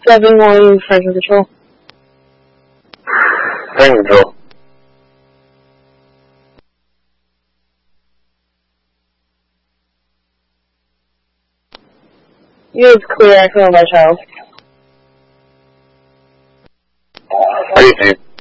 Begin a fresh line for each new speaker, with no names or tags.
7-1, Franklin Control.
Franklin Control.
You is clear, I come on my child.
How do you see?